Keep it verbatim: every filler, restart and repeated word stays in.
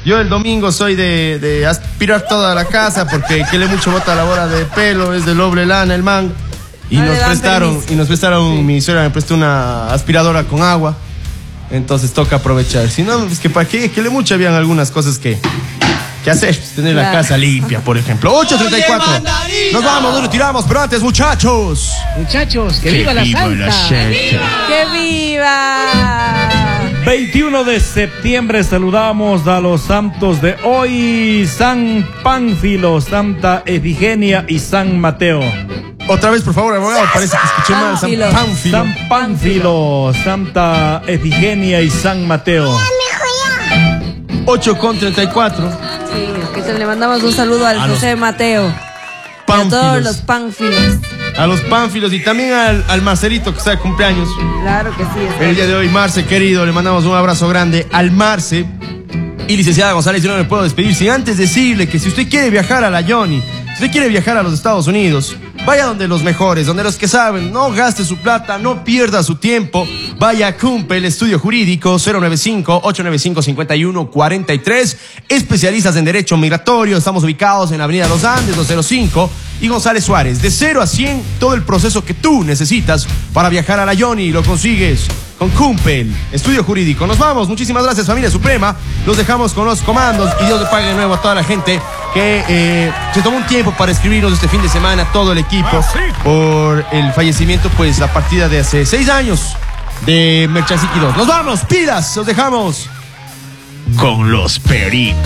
Yo el domingo soy de, de aspirar toda la casa porque que le mucho bota la bola de pelo, es de doble lana el man. Y no nos prestaron, y nos prestaron, sí. Mi suegra me prestó una aspiradora con agua. Entonces toca aprovechar. Si no, es que para qué, que le mucho habían algunas cosas que, que hacer. Tener claro. La casa limpia, por ejemplo. ocho treinta y cuatro. Nos vamos, nos retiramos, pero antes, muchachos. Muchachos, que, que viva la salsa. ¡Que viva! veintiuno de septiembre saludamos a los santos de hoy: San Pánfilo, Santa Efigenia y San Mateo. Otra vez, por favor, abogado, parece que escuché mal. San Pánfilo. San Pánfilo, Santa Efigenia y San Mateo. ocho con treinta y cuatro. Sí, que te le mandamos un saludo al a José Mateo. Pánfilos. A todos los pánfilos. A los pánfilos y también al, al Marcelito que está de cumpleaños. Claro que sí. El bien. Día de hoy, Marce, querido, le mandamos un abrazo grande al Marce. Y licenciada González, yo no me puedo despedir sin antes decirle que si usted quiere viajar a la Johnny, si usted quiere viajar a los Estados Unidos, vaya donde los mejores, donde los que saben, no gaste su plata, no pierda su tiempo. Vaya a Cumpe, el estudio jurídico, cero nueve cinco, ocho nueve cinco, cinco uno cuatro tres. Especialistas en derecho migratorio, estamos ubicados en la avenida Los Andes, doscientos cinco y González Suárez. De cero a cien, todo el proceso que tú necesitas para viajar a la Johnny, lo consigues con Cumpel, estudio jurídico. Nos vamos, muchísimas gracias, familia suprema. Los dejamos con los comandos y Dios le pague de nuevo a toda la gente que eh, se tomó un tiempo para escribirnos este fin de semana, todo el equipo, por el fallecimiento, pues la partida de hace seis años de Merchasiki dos. Nos vamos, pilas, los dejamos con los pericos.